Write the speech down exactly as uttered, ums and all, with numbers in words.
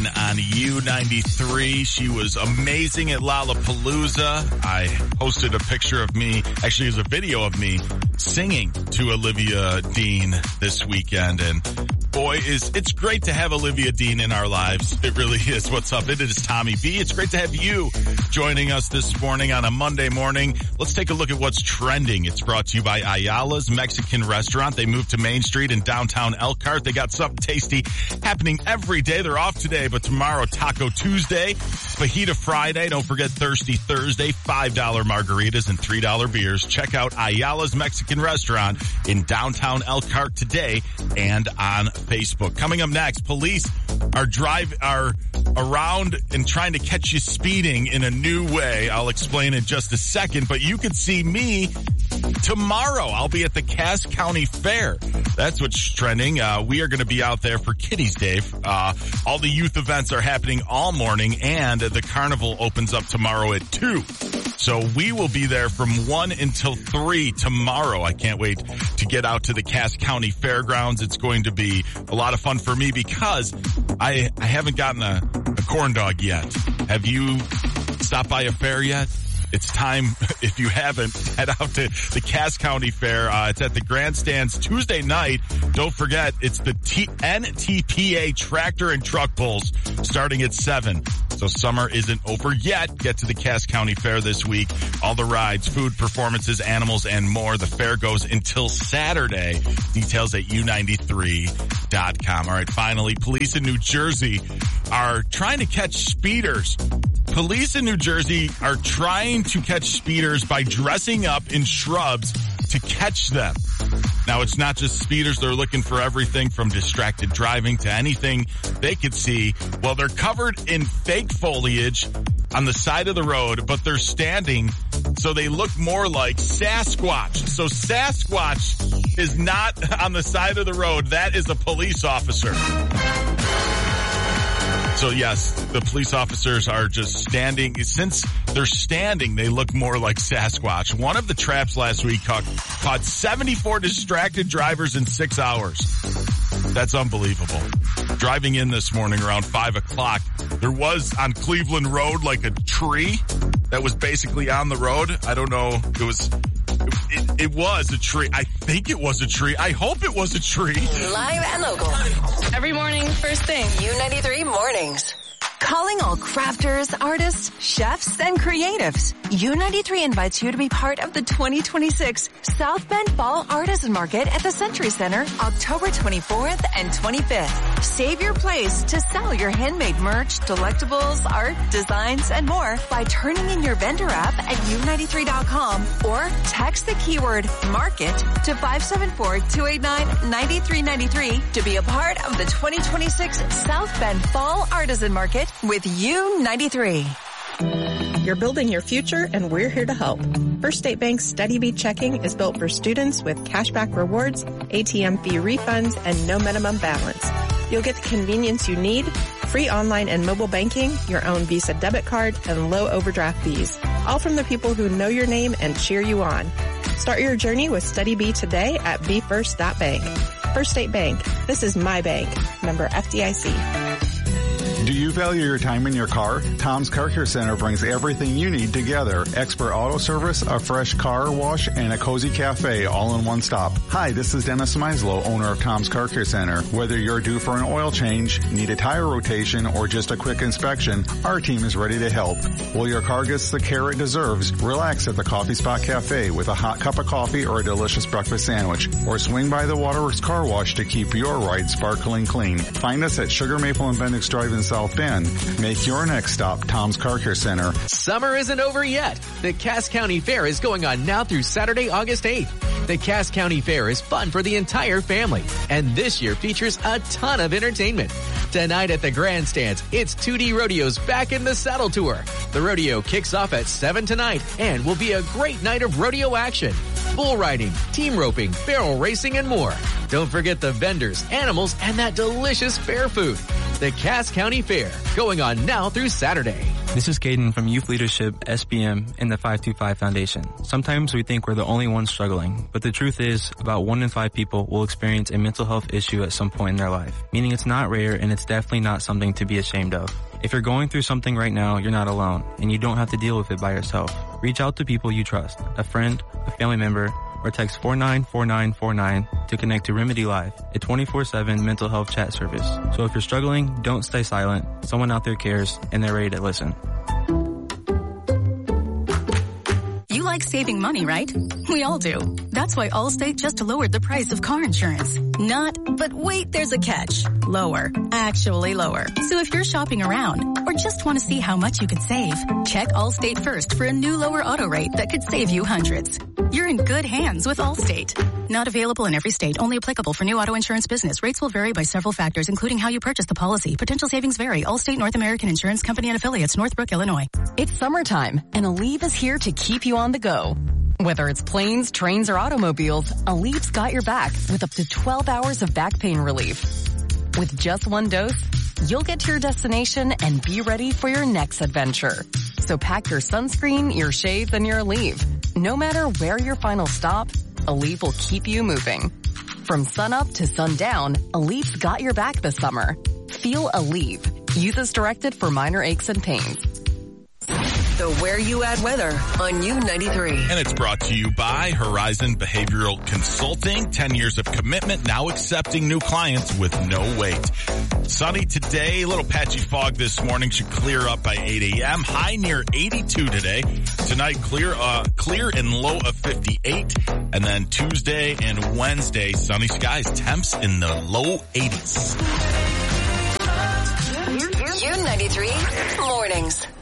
on U ninety-three. She was amazing at Lollapalooza. I posted a picture of me, actually it was a video of me singing to Olivia Dean this weekend. And boy, is it's great to have Olivia Dean in our lives. It really is. What's up? It is Tommy B. It's great to have you joining us this morning on a Monday morning. Let's take a look at what's trending. It's brought to you by Ayala's Mexican Restaurant. They moved to Main Street in downtown Elkhart. They got something tasty happening every day. They're off today, but tomorrow, Taco Tuesday, Fajita Friday. Don't forget Thirsty Thursday, five dollar margaritas and three dollar beers. Check out Ayala's Mexican Restaurant in downtown Elkhart today and on Facebook. Coming up next, police are drive are around and trying to catch you speeding in a new way. I'll explain in just a second, but you can see me tomorrow. I'll be at the Cass County Fair. That's what's trending. Uh, we are going to be out there for Kiddies Day. Uh, all the youth events are happening all morning, and the carnival opens up tomorrow at two. So we will be there from one until three tomorrow. I can't wait to get out to the Cass County Fairgrounds. It's going to be a lot of fun for me because I, I haven't gotten a, a corn dog yet. Have you stopped by a fair yet? It's time, if you haven't, head out to the Cass County Fair. Uh, it's at the grandstands Tuesday night. Don't forget, it's the T- N T P A Tractor and Truck Pulls starting at seven. So summer isn't over yet. Get to the Cass County Fair this week. All the rides, food, performances, animals, and more. The fair goes until Saturday. Details at U ninety-three dot com. All right, finally, police in New Jersey are trying to catch speeders. Police in New Jersey are trying to catch speeders by dressing up in shrubs to catch them. Now, it's not just speeders. They're looking for everything from distracted driving to anything they could see. Well, they're covered in fake foliage on the side of the road, but they're standing so they look more like Sasquatch. So Sasquatch is not on the side of the road. That is a police officer. So yes, the police officers are just standing. Since they're standing, they look more like Sasquatch. One of the traps last week caught, caught seventy-four distracted drivers in six hours. That's unbelievable. Driving in this morning around five o'clock, there was on Cleveland Road like a tree that was basically on the road. I don't know. It was... It, it was a tree. I think it was a tree. I hope it was a tree. Live and local. Every morning, first thing. U ninety-three Mornings. Calling all crafters, artists, chefs, and creatives. U ninety-three invites you to be part of the twenty twenty-six South Bend Fall Artisan Market at the Century Center, October twenty-fourth and twenty-fifth. Save your place to sell your handmade merch, delectables, art, designs, and more by turning in your vendor app at U ninety-three dot com or text the keyword market to five seven four, two eight nine, nine three nine three to be a part of the twenty twenty-six South Bend Fall Artisan Market with U ninety-three. You're building your future, and we're here to help. First State Bank's Steady Beat Checking is built for students with cashback rewards, A T M fee refunds, and no minimum balance. You'll get the convenience you need, free online and mobile banking, your own Visa debit card, and low overdraft fees. All from the people who know your name and cheer you on. Start your journey with Steady B today at b first dot bank. First State Bank. This is my bank. Member F D I C. Do you value your time in your car? Tom's Car Care Center brings everything you need together. Expert auto service, a fresh car wash, and a cozy cafe all in one stop. Hi, this is Dennis Meislow, owner of Tom's Car Care Center. Whether you're due for an oil change, need a tire rotation, or just a quick inspection, our team is ready to help. While your car gets the care it deserves, relax at the Coffee Spot Cafe with a hot cup of coffee or a delicious breakfast sandwich. Or swing by the Waterworks Car Wash to keep your ride sparkling clean. Find us at Sugar Maple and Bendix Drive in South Bend. Make your next stop Tom's Car Care Center. Summer isn't over yet. The Cass County Fair is going on now through Saturday, August eighth. The Cass County Fair is fun for the entire family, and this year features a ton of entertainment. Tonight at the grandstands, it's two D Rodeo's back in the saddle tour. The rodeo kicks off at seven tonight and will be a great night of rodeo action. Bull riding, team roping, barrel racing, and more. Don't forget the vendors, animals, and that delicious fair food. The Cass County Fair, going on now through Saturday. This is Caden from Youth Leadership S B M and the five two five Foundation. Sometimes we think we're the only ones struggling, but the truth is about one in five people will experience a mental health issue at some point in their life, meaning it's not rare and it's definitely not something to be ashamed of. If you're going through something right now, you're not alone, and you don't have to deal with it by yourself. Reach out to people you trust, a friend, a family member, or text four nine four nine four nine to connect to Remedy Live, a twenty-four seven mental health chat service. So if you're struggling, don't stay silent. Someone out there cares, and they're ready to listen. You like saving money, right? We all do. That's why Allstate just lowered the price of car insurance. Not, but wait, there's a catch. Lower. Actually lower. So if you're shopping around or just want to see how much you could save, check Allstate first for a new lower auto rate that could save you hundreds. You're in good hands with Allstate. Not available in every state. Only applicable for new auto insurance business. Rates will vary by several factors, including how you purchase the policy. Potential savings vary. Allstate North American Insurance Company and affiliates, Northbrook, Illinois. It's summertime, and Aleve is here to keep you on the go. Whether it's planes, trains, or automobiles, Aleve's got your back with up to twelve hours of back pain relief. With just one dose, you'll get to your destination and be ready for your next adventure. So pack your sunscreen, your shades, and your Aleve. No matter where your final stop, Aleve will keep you moving. From sunup to sundown, Aleve's got your back this summer. Feel Aleve. Use as directed for minor aches and pains. The Where You At weather on U ninety-three. And it's brought to you by Horizon Behavioral Consulting. ten years of commitment, now accepting new clients with no wait. Sunny today, a little patchy fog this morning, should clear up by eight a.m. High near eighty-two today. Tonight, clear, uh, clear and low of fifty-eight. And then Tuesday and Wednesday, sunny skies, temps in the low eighties. U ninety-three Mornings.